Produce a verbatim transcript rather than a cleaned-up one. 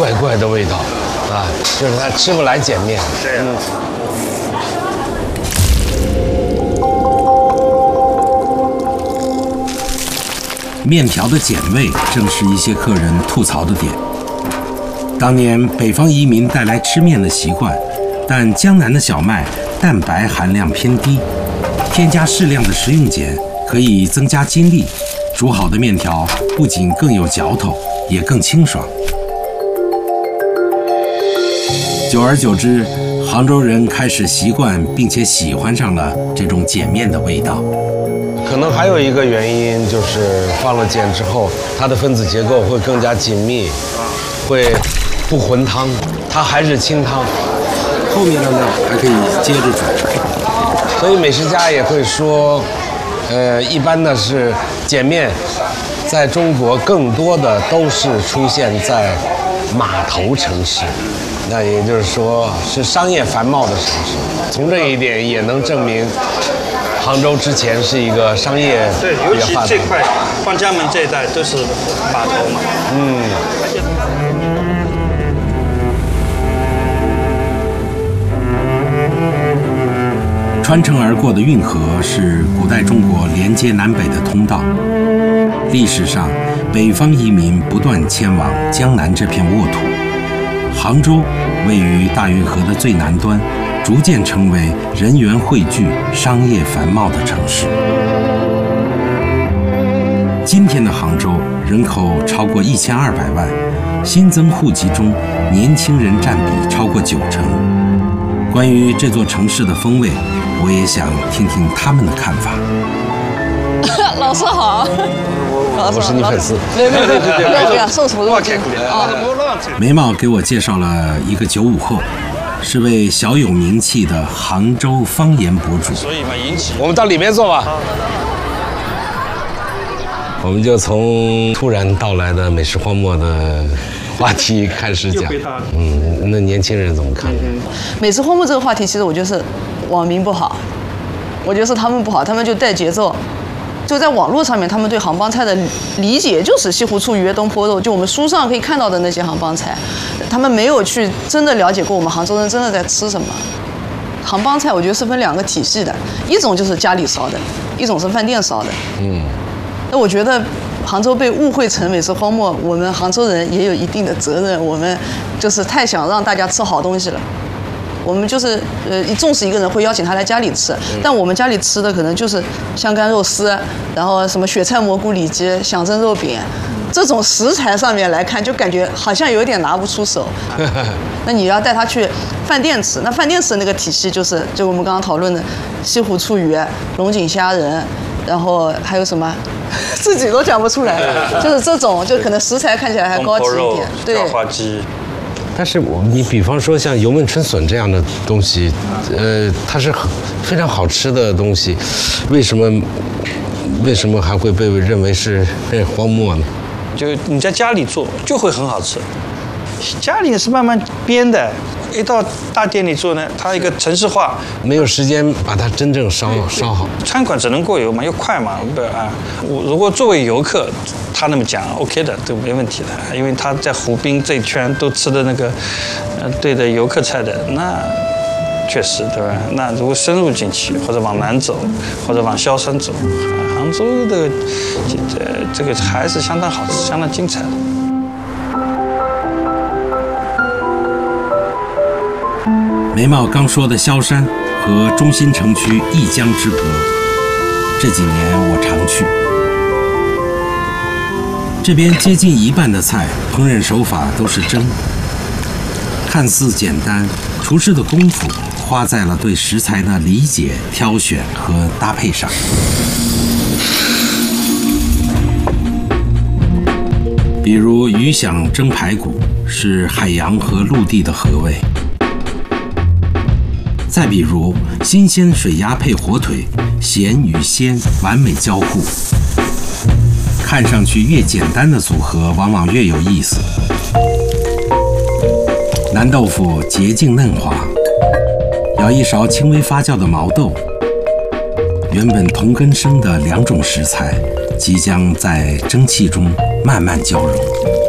怪怪的味道，啊，就是它吃不来碱面。 对啊。 面条的碱味正是一些客人吐槽的点。当年北方移民带来吃面的习惯，但江南的小麦蛋白含量偏低，添加适量的食用碱可以增加筋力，煮好的面条不仅更有嚼头，也更清爽。久而久之，杭州人开始习惯并且喜欢上了这种碱面的味道。 可能还有一个原因就是放了碱之后，它的分子结构会更加紧密，会不浑汤，它还是清汤。 后面的呢还可以接着煮。 所以美食家也会说，呃，一般的是碱面，在中国更多的都是出现在码头城市，那也就是说是商业繁茂的城市。从这一点也能证明，杭州之前是一个商业对，尤其这块方家门这一带都是码头嘛。 嗯。 穿城而过的运河是古代中国连接南北的通道。历史上，北方移民不断迁往江南这片沃土。杭州位于大运河的最南端，逐渐成为人员汇聚、商业繁茂的城市。今天的杭州人口超过一千二百万，新增户籍中年轻人占比超过九成。关于这座城市的风味，我也想听听他们的看法。 老师好， 我是你粉丝。 没有没有没有没有没有，受宠若惊啊！ 眉毛给我介绍了一个九五后，是位小有名气的杭州方言博主。 所以嘛，引起我们到里面坐吧。我们就从突然到来的美食荒漠的话题开始讲。嗯，那年轻人怎么看？ 美食荒漠这个话题，其实我觉得是网民不好，我觉得是他们不好，他们就带节奏。就在网络上面，他们对杭帮菜的理解就是西湖醋鱼、东坡肉，就我们书上可以看到的那些杭帮菜，他们没有去真的了解过我们杭州人真的在吃什么。杭帮菜我觉得是分两个体系的，一种就是家里烧的，一种是饭店烧的。嗯，那我觉得杭州被误会成美食荒漠，我们杭州人也有一定的责任，我们就是太想让大家吃好东西了。我们就是呃重视一个人会邀请他来家里吃，但我们家里吃的可能就是香干肉丝，然后什么雪菜蘑菇里脊、响蒸肉饼，这种食材上面来看，就感觉好像有点拿不出手。那你要带他去饭店吃，那饭店吃的那个体系就是就我们刚刚讨论的西湖醋鱼、龙井虾仁，然后还有什么自己都讲不出来，就是这种就可能食材看起来还高级一点，对。 叫花鸡。 但是我你比方说像油焖春笋这样的东西，呃，它是很非常好吃的东西，为什么为什么还会被认为是荒漠呢？ 就你在家里做就会很好吃，家里是慢慢编的，一到大店里做呢，它一个城市化， 没有时间把它真正烧烧好。 餐馆只能过油嘛，又快嘛，不啊？我如果作为游客，他那么讲 OK 的，都没问题的，因为他在湖滨这一圈都吃的那个，呃，对的游客菜的，那确实对吧？那如果深入进去，或者往南走，或者往萧山走，杭州的这这个还是相当好吃，相当精彩的。 眉毛刚说的萧山和中心城区一江之隔，这几年我常去。这边接近一半的菜烹饪手法都是蒸，看似简单，厨师的功夫花在了对食材的理解、挑选和搭配上。比如鱼响蒸排骨是海洋和陆地的合味。再比如新鲜水鸭配火腿，咸与鲜完美交互。看上去越简单的组合，往往越有意思。南豆腐洁净嫩滑，舀一勺轻微发酵的毛豆，原本同根生的两种食材，即将在蒸汽中慢慢交融。